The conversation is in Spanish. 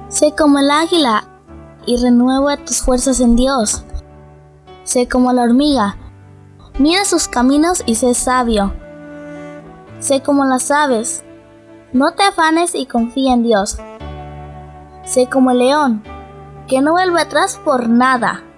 Sé como el águila y renueva tus fuerzas en Dios. Sé como la hormiga, mira sus caminos y sé sabio. Sé como las aves, no te afanes y confía en Dios. Sé como el león, que no vuelve atrás por nada.